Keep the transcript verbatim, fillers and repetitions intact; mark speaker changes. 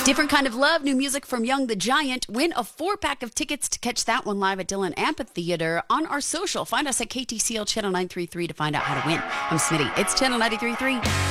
Speaker 1: Different Kind of Love, new music from Young the Giant. Win a four-pack of tickets to catch that one live at Dillon Amphitheater on our social. Find us at K T C L Channel nine three three to find out how to win. I'm Smitty. It's Channel ninety-three point three.